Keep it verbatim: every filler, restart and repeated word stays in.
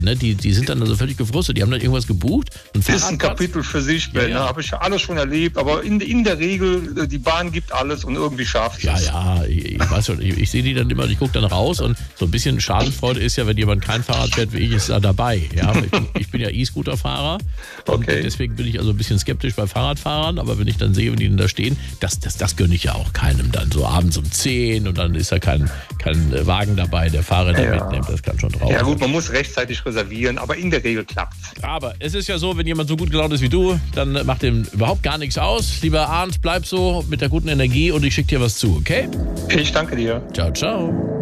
Ne, die, die sind dann also völlig gefrustet. Die haben dann irgendwas gebucht. Das ist ein Kapitel für sich, Ben. Ja, ja. Ne? Habe ich alles schon erlebt. Aber in, in der Regel, die Bahn gibt alles und irgendwie schafft es. Ja, ja, ich, ich weiß schon. Ich, ich sehe die dann immer, ich gucke dann raus und so ein bisschen Schadenfreude ist ja, wenn jemand kein Fahrrad fährt wie ich, ist da dabei. Ja, ich, bin, ich bin ja E-Scooter-Fahrer. Und okay. deswegen bin ich also ein bisschen skeptisch bei Fahrradfahrern. Aber wenn ich dann sehe, wenn die denn da stehen, das, das, das gönne ich ja auch keinem dann. So abends um zehn und dann ist da kein, kein Wagen dabei, der Fahrräder ja. mitnimmt. Das kann schon drauf. Ja gut, man muss rechtzeitig reservieren, aber in der Regel klappt's. Aber es ist ja so, wenn jemand so gut gelaunt ist wie du, dann macht dem überhaupt gar nichts aus. Lieber Arndt, bleib so mit der guten Energie und ich schicke dir was zu, okay? Ich danke dir. Ciao, ciao.